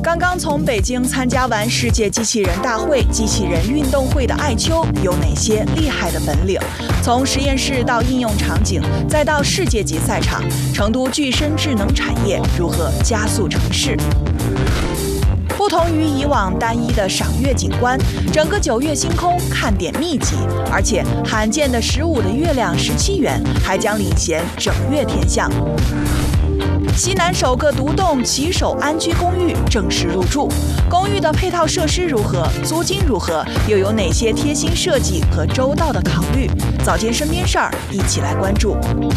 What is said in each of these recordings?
刚刚从北京参加完世界机器人大会、机器人运动会的艾秋有哪些厉害的本领？从实验室到应用场景，再到世界级赛场，成都具身智能产业如何加速城市？不同于以往单一的赏月景观，整个9月星空看点密集，而且罕见的15的月亮17圆还将领衔整月天象。西南首个独栋骑手安居公寓正式入住，公寓的配套设施如何？租金如何？又有哪些贴心设计和周到的考虑？早间身边事儿，一起来关注。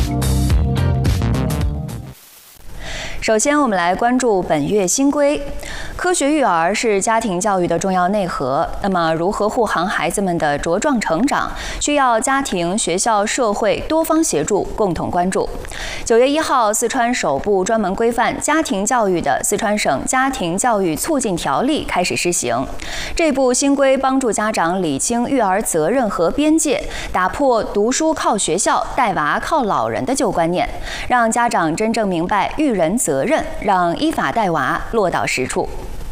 首先，我们来关注本月新规。科学育儿是家庭教育的重要内核。那么，如何护航孩子们的茁壮成长，需要家庭、学校、社会多方协助，共同关注。9月1号，四川首部专门规范家庭教育的《四川省家庭教育促进条例》开始施行。这部新规帮助家长理清育儿责任和边界，打破读书靠学校、带娃靠老人的旧观念，让家长真正明白育人责任，让依法带娃落到实处。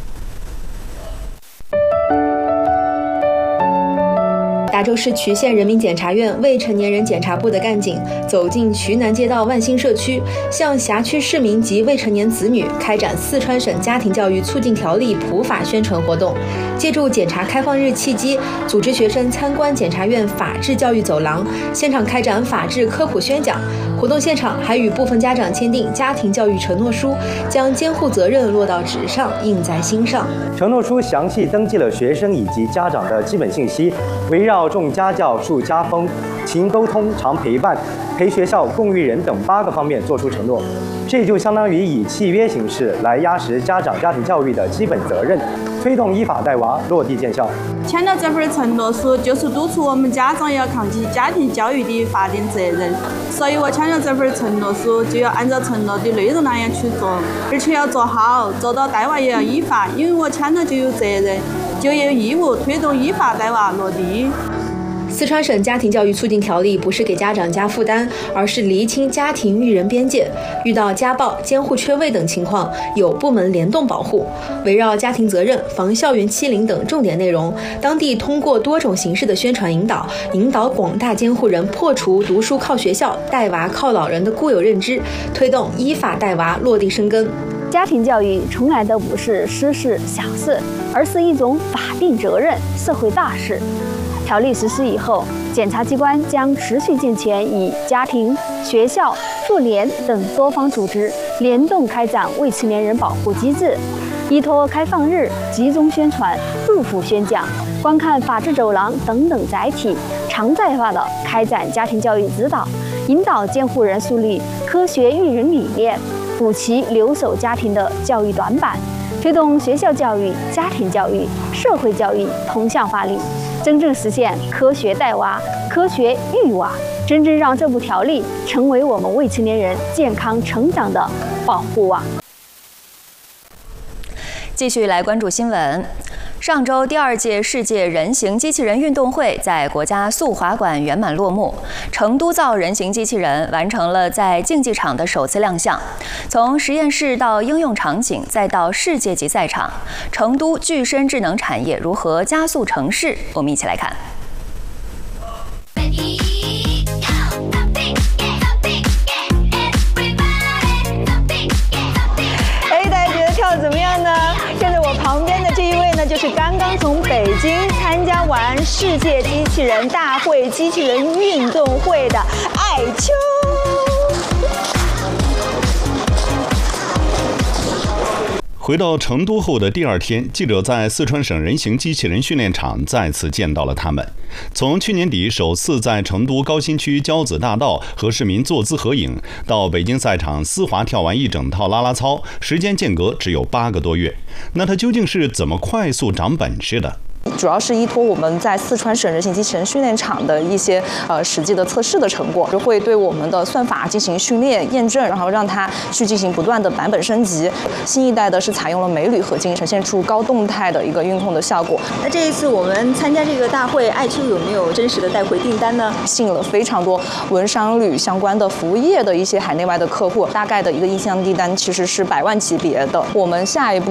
达州市渠县人民检察院未成年人检察部的干警走进渠南街道万兴社区，向辖区市民及未成年子女开展四川省家庭教育促进条例普法宣传活动。借助检察开放日契机，组织学生参观检察院法治教育走廊，现场开展法治科普宣讲。活动现场还与部分家长签订家庭教育承诺书，将监护责任落到纸上，印在心上。 承诺书详细登记了学生以及家长的基本信息，围绕重家教、树家风、勤沟通、常陪伴、陪学校、共育人等8个方面作出承诺。这就相当于以契约形式来压实家长家庭教育的基本责任，推动依法带娃落地见效。 签了这份承诺书，就是督促我们家长要扛起家庭教育的法定责任。所以我签了这份承诺书，就要按照承诺的内容那样去做，而且要做好，做到带娃也要依法。因为我签了就有责任，就有义务推动依法带娃落地。 四川省家庭教育促进条例不是给家长加负担，而是厘清家庭育人边界，遇到家暴、监护缺位等情况，有部门联动保护。围绕家庭责任、防校园欺凌等重点内容，当地通过多种形式的宣传引导广大监护人破除读书靠学校、带娃靠老人的固有认知，推动依法带娃落地生根。 家庭教育从来都不是私事小事，而是一种法定责任、社会大事。条例实施以后，检察机关将持续健全与家庭、学校、妇联等多方组织联动开展未成年人保护机制，依托开放日、集中宣传、入户宣讲、观看法治走廊等等载体，常态化的开展家庭教育指导，引导监护人树立科学育人理念，补齐留守家庭的教育短板，推动学校教育、家庭教育、社会教育同向发力，真正实现科学带娃、科学育娃，真正让这部条例成为我们未成年人健康成长的保护网。 继续来关注新闻。上周第2届世界人形机器人运动会在国家速滑馆圆满落幕，成都造人形机器人完成了在竞技场的首次亮相。从实验室到应用场景，再到世界级赛场，成都具身智能产业如何加速城市？我们一起来看。 大家觉得跳得怎么样呢？现在我旁边的这一位呢，就是刚刚从北京参加完世界机器人大会、机器人运动会的艾秋。 回到成都后的第2天，记者在四川省人形机器人训练场再次见到了他们。从去年底首次在成都高新区交子大道和市民坐姿合影，到北京赛场丝滑跳完一整套啦啦操，时间间隔只有8个多月。那他究竟是怎么快速长本事的？ 主要是依托我们在四川省人形机器人训练场的一些实际的测试的成果，会对我们的算法进行训练验证，然后让它去进行不断的版本升级。新一代的是采用了镁铝合金，呈现出高动态的一个运控的效果。 那这一次我们参加这个大会，艾秋有没有真实的带回订单呢？ 吸引了非常多文商旅相关的服务业的一些海内外的客户，大概的一个意向订单其实是100万级别的。我们下一步